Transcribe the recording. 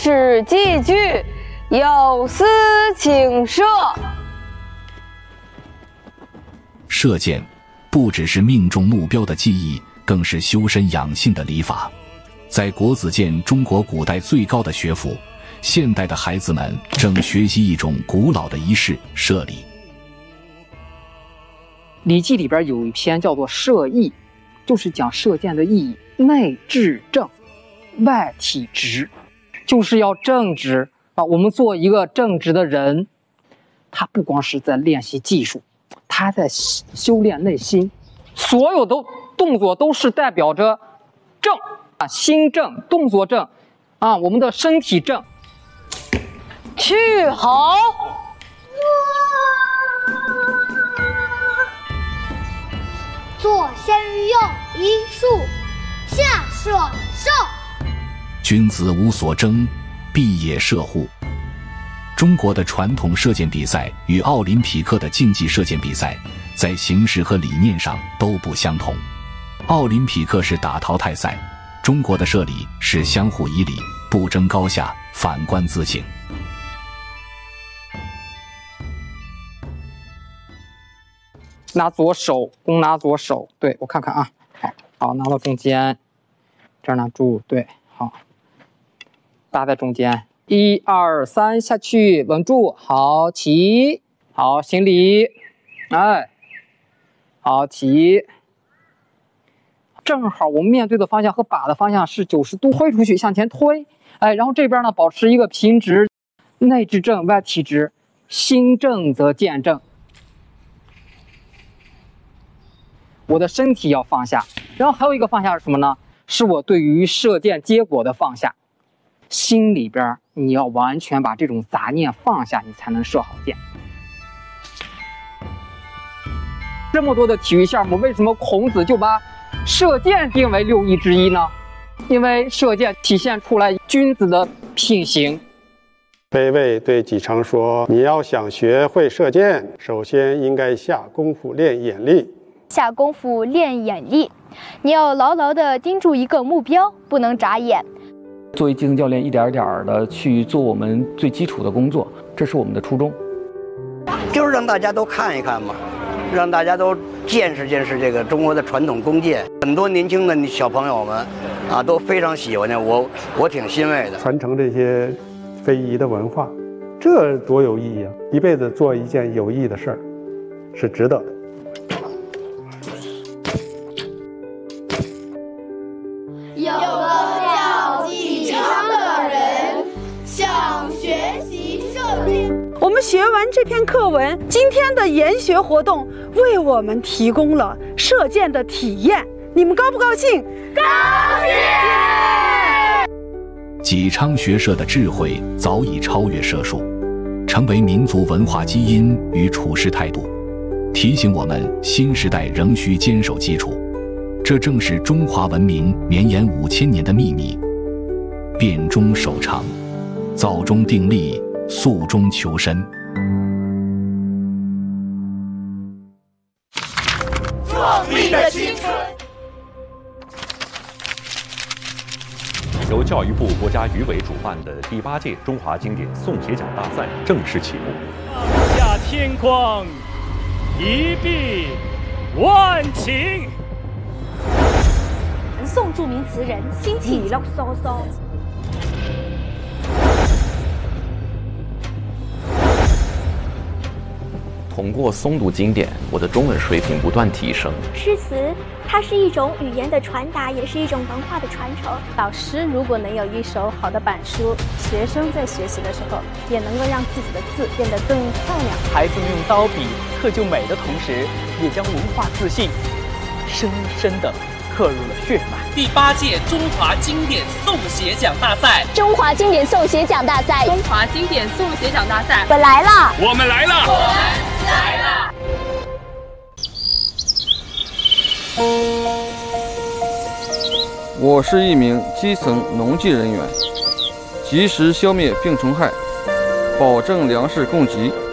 矢继续，有司请射。 射箭不只是命中目标的技艺，更是修身养性的礼法。在国子监中国古代最高的学府，现代的孩子们正学习一种古老的仪式——射礼。 《礼记》里边有一篇叫做《射义》，就是讲射箭的意义。内至正，外体直，就是要正直啊！我们做一个正直的人，他不光是在练习技术，他在修炼内心。所有的动作都是代表着正啊，心正，动作正啊，我们的身体正。 去好。 左先于右一竖，下射受。 君子无所争，必也射乎。中国的传统射箭比赛与奥林匹克的竞技射箭比赛在形式和理念上都不相同。奥林匹克是打淘汰赛，中国的射礼是相互以礼，不争高下，反观自省。 拿左手，弓拿左手，对，我看看啊，好，拿到中间，这儿拿住，对，好，搭在中间，1、2、3，下去，稳住，好，起，好，行礼，哎，好，起，正好我们面对的方向和靶的方向是90度挥出去，向前推，哎，然后这边呢保持一个平直，内至正，外体直，心正则箭正。我的身体要放下，然后还有一个放下是什么呢？是我对于射箭结果的放下。心里边你要完全把这种杂念放下，你才能射好箭。这么多的体育项目，为什么孔子就把射箭定为6艺之一呢？因为射箭体现出来君子的品行。 北魏对纪常说：“你要想学会射箭，首先应该下功夫练眼力。” 下功夫练眼力，你要牢牢地盯住一个目标，不能眨眼。 作为基层教练，一点一点的去做我们最基础的工作，这是我们的初衷。 就是让大家都看一看嘛，让大家都见识见识这个中国的传统弓箭。很多年轻的小朋友们啊，都非常喜欢的，我挺欣慰的。 传承这些非遗的文化，这多有意义啊！一辈子做一件有意义的事儿，是值得的。 有个叫纪昌的人想学习射箭。 我们学完这篇课文，今天的研学活动为我们提供了射箭的体验，你们高不高兴？ 高兴！ 纪昌学射的智慧早已超越射术，成为民族文化基因与处事态度，提醒我们新时代仍需坚守基础。这正是中华文明绵延5000年的秘密。辨中守常，造中定力，素中求深。 壮丽的青春。 由教育部国家语委主办的第8届中华经典诵写奖大赛正式启幕。 下天光，一碧万顷。 宋著名词人辛弃疾。 通过诵读经典，我的中文水平不断提升。 诗词，它是一种语言的传达，也是一种文化的传承。 老师如果能有一手好的板书，学生在学习的时候也能够让自己的字变得更漂亮。 孩子们用刀笔刻就美的同时，也将文化自信深深地刻入了血脉。 第8届中华经典诵写奖大赛， 中华经典诵写奖大赛， 中华经典诵写奖大赛， 我来了， 我们来了， 我们来了。 我是一名基层农技人员，及时消灭病虫害，保证粮食供给。